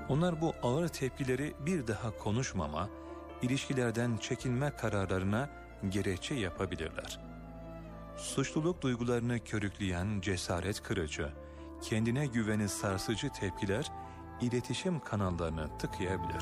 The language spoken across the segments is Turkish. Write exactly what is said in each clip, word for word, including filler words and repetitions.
Onlar bu ağır tepkileri bir daha konuşmama, ilişkilerden çekilme kararlarına gerekçe yapabilirler. Suçluluk duygularını körükleyen cesaret kırıcı, kendine güveni sarsıcı tepkiler iletişim kanallarını tıkayabilir.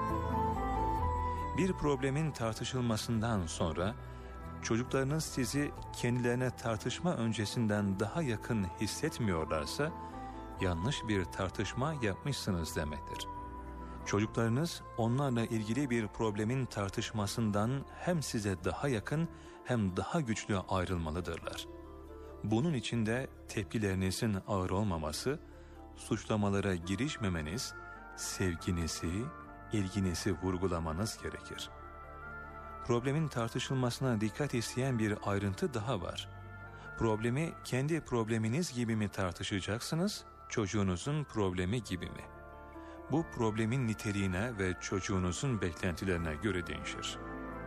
Bir problemin tartışılmasından sonra çocuklarınız sizi kendilerine tartışma öncesinden daha yakın hissetmiyorlarsa yanlış bir tartışma yapmışsınız demektir. Çocuklarınız onlarla ilgili bir problemin tartışmasından hem size daha yakın hem daha güçlü ayrılmalıdırlar. Bunun için de tepkilerinizin ağır olmaması, suçlamalara girişmemeniz, sevginizi, ilginizi vurgulamanız gerekir. Problemin tartışılmasına dikkat isteyen bir ayrıntı daha var. Problemi kendi probleminiz gibi mi tartışacaksınız, çocuğunuzun problemi gibi mi? Bu problemin niteliğine ve çocuğunuzun beklentilerine göre değişir.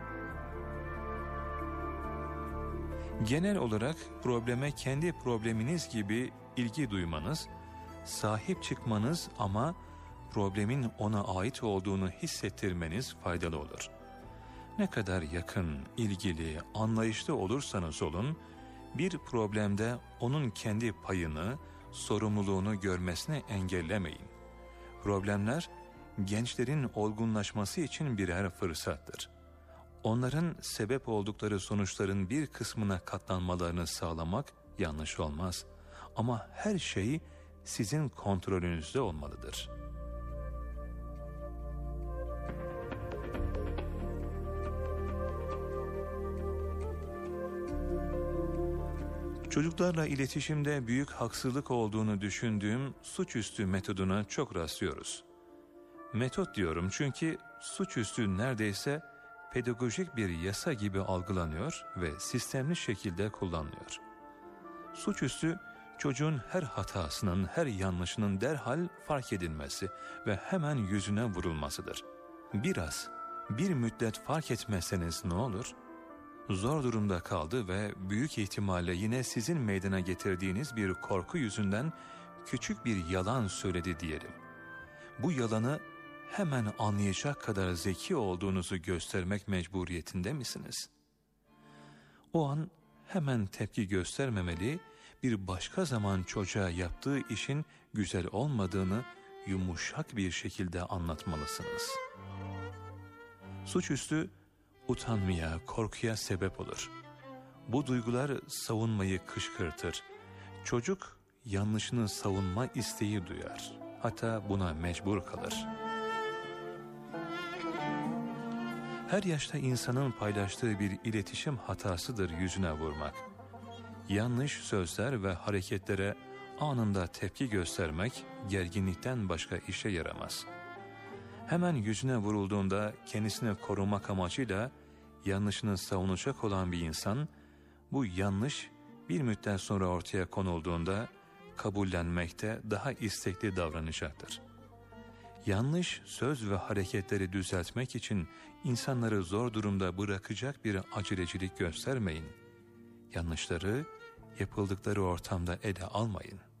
Genel olarak probleme kendi probleminiz gibi ilgi duymanız, sahip çıkmanız ama problemin ona ait olduğunu hissettirmeniz faydalı olur. Ne kadar yakın, ilgili, anlayışlı olursanız olun, bir problemde onun kendi payını, sorumluluğunu görmesini engellemeyin. Problemler, gençlerin olgunlaşması için birer fırsattır. Onların sebep oldukları sonuçların bir kısmına katlanmalarını sağlamak yanlış olmaz. Ama her şey sizin kontrolünüzde olmalıdır. Çocuklarla iletişimde büyük haksızlık olduğunu düşündüğüm suçüstü metoduna çok rastlıyoruz. Metot diyorum çünkü suçüstü neredeyse pedagojik bir yasa gibi algılanıyor ve sistemli şekilde kullanılıyor. Suçüstü, çocuğun her hatasının, her yanlışının derhal fark edilmesi ve hemen yüzüne vurulmasıdır. Biraz, bir müddet fark etmezseniz ne olur? Zor durumda kaldı ve büyük ihtimalle yine sizin meydana getirdiğiniz bir korku yüzünden küçük bir yalan söyledi diyelim. Bu yalanı hemen anlayacak kadar zeki olduğunuzu göstermek mecburiyetinde misiniz? O an hemen tepki göstermemeli, bir başka zaman çocuğa yaptığı işin güzel olmadığını yumuşak bir şekilde anlatmalısınız. Suçüstü utanmaya, korkuya sebep olur. Bu duygular savunmayı kışkırtır. Çocuk yanlışını savunma isteği duyar. Hatta buna mecbur kalır. Her yaşta insanın paylaştığı bir iletişim hatasıdır yüzüne vurmak. Yanlış sözler ve hareketlere anında tepki göstermek gerginlikten başka işe yaramaz. Hemen yüzüne vurulduğunda kendisini korumak amacıyla yanlışını savunacak olan bir insan, bu yanlış bir müddet sonra ortaya konulduğunda kabullenmekte daha istekli davranacaktır. Yanlış söz ve hareketleri düzeltmek için insanları zor durumda bırakacak bir acelecilik göstermeyin. Yanlışları yapıldıkları ortamda ele almayın.